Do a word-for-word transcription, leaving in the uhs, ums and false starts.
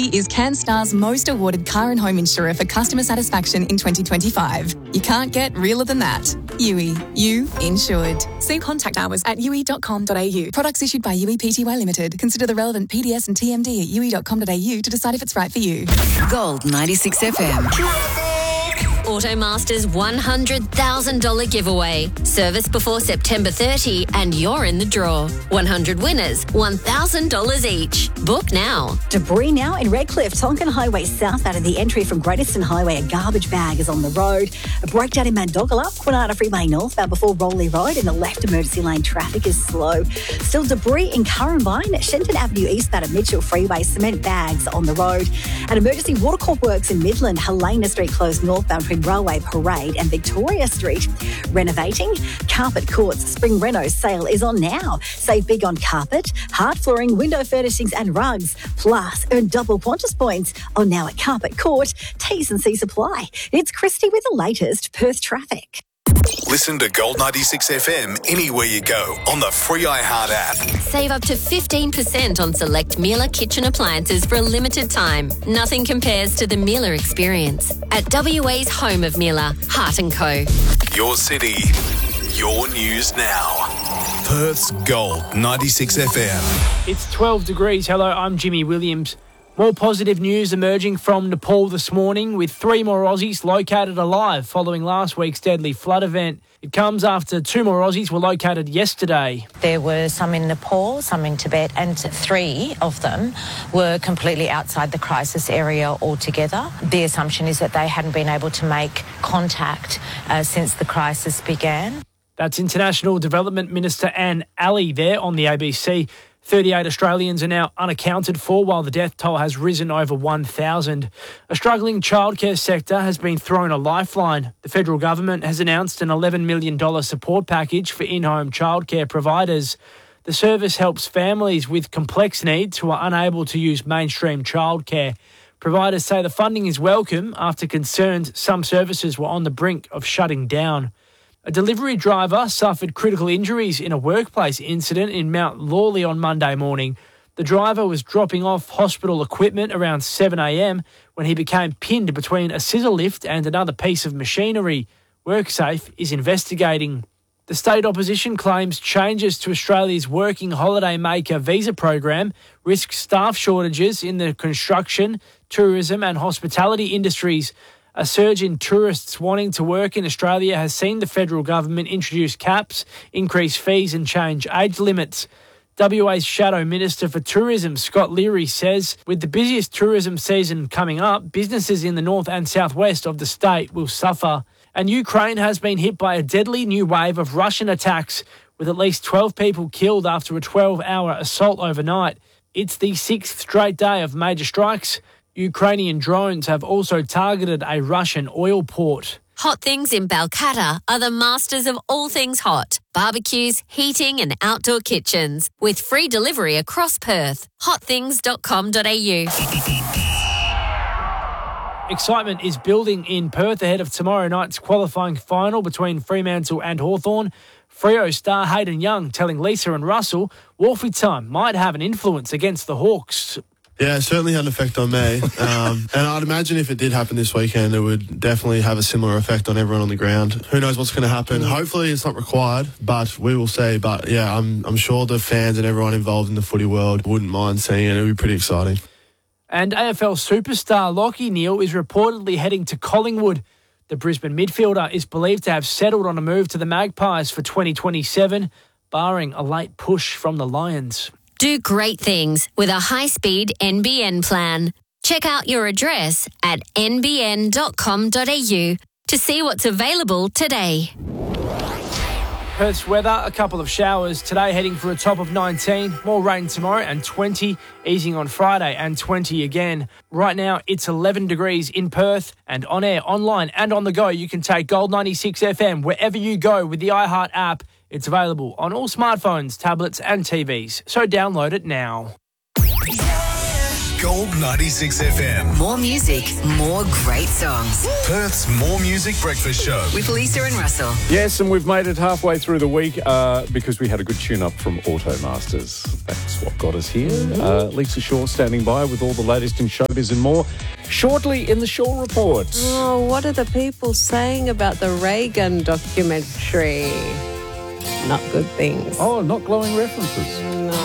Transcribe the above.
Yui is CanStar's most awarded car and home insurer for customer satisfaction in twenty twenty-five. You can't get realer than that. Yui, you insured. See contact hours at yui dot com dot a u. Products issued by Yui Pty Limited. Consider the relevant P D S and T M D at yui dot com dot a u to decide if it's right for you. Gold ninety-six F M. Automaster's one hundred thousand dollars giveaway. Service before September thirtieth and you're in the draw. one hundred winners, one thousand dollars each. Book now. Debris now in Redcliffe. Tonkin Highway south out of the entry from Great Eastern Highway. A garbage bag is on the road. A breakdown in Mandogala. Quinana Freeway northbound before Rowley Road. In the left emergency lane, traffic is slow. Still debris in Currambine. Shenton Avenue eastbound of Mitchell Freeway. Cement bags on the road. An emergency water corp works in Midland. Helena Street closed northbound between Railway Parade and Victoria Street. Renovating. Carpet Courts Spring Reno sale is on now. Save big on carpet, hard flooring, window furnishings and rugs. Plus, earn double Qantas points on now at Carpet Court. T's and C's apply. It's Christy with the latest Perth traffic. Listen to Gold ninety-six F M anywhere you go on the free iHeart app. Save up to fifteen percent on select Miele kitchen appliances for a limited time. Nothing compares to the Miele experience. At W A's home of Miele, Hart and Co. Your city, your news now. Perth's Gold ninety-six F M. It's twelve degrees. Hello, I'm Jimmy Williams. More positive news emerging from Nepal this morning, with three more Aussies located alive following last week's deadly flood event. It comes after two more Aussies were located yesterday. There were some in Nepal, some in Tibet, and three of them were completely outside the crisis area altogether. The assumption is that they hadn't been able to make contact uh, since the crisis began. That's International Development Minister Anne Alley there on the A B C. thirty-eight Australians are now unaccounted for, while the death toll has risen over one thousand. A struggling childcare sector has been thrown a lifeline. The federal government has announced an eleven million dollars support package for in-home childcare providers. The service helps families with complex needs who are unable to use mainstream childcare. Providers say the funding is welcome after concerns some services were on the brink of shutting down. A delivery driver suffered critical injuries in a workplace incident in Mount Lawley on Monday morning. The driver was dropping off hospital equipment around seven a m when he became pinned between a scissor lift and another piece of machinery. WorkSafe is investigating. The state opposition claims changes to Australia's working holiday maker visa program risk staff shortages in the construction, tourism and hospitality industries. A surge in tourists wanting to work in Australia has seen the federal government introduce caps, increase fees and change age limits. W A's Shadow Minister for Tourism, Scott Leary, says with the busiest tourism season coming up, businesses in the north and southwest of the state will suffer. And Ukraine has been hit by a deadly new wave of Russian attacks, with at least twelve people killed after a twelve-hour assault overnight. It's the sixth straight day of major strikes. Ukrainian drones have also targeted a Russian oil port. Hot Things in Balcatta are the masters of all things hot. Barbecues, heating and outdoor kitchens. With free delivery across Perth. hot things dot com dot a u. Excitement is building in Perth ahead of tomorrow night's qualifying final between Fremantle and Hawthorn. Freo star Hayden Young telling Lisa and Russell Wolfie time might have an influence against the Hawks. Yeah, it certainly had an effect on me. Um, and I'd imagine if it did happen this weekend, it would definitely have a similar effect on everyone on the ground. Who knows what's going to happen? Hopefully it's not required, but we will see. But yeah, I'm I'm sure the fans and everyone involved in the footy world wouldn't mind seeing it. It would be pretty exciting. And A F L superstar Lachie Neale is reportedly heading to Collingwood. The Brisbane midfielder is believed to have settled on a move to the Magpies for twenty twenty-seven, barring a late push from the Lions. Do great things with a high-speed N B N plan. Check out your address at n b n dot com dot a u to see what's available today. Perth's weather, a couple of showers today, heading for a top of nineteen. More rain tomorrow and twenty, easing on Friday and twenty again. Right now, it's eleven degrees in Perth, and on air, online and on the go, you can take Gold ninety-six F M wherever you go with the iHeart app. It's available on all smartphones, tablets and T Vs, so download it now. Gold ninety-six F M. More music, more great songs. Perth's More Music Breakfast Show. With Lisa and Russell. Yes, and we've made it halfway through the week uh, because we had a good tune-up from Automasters. That's what got us here. Uh, Lisa Shaw standing by with all the latest in showbiz and more. Shortly in the Shaw Report. Oh, what are the people saying about the Reagan documentary? Not good things. Oh, not glowing references. No.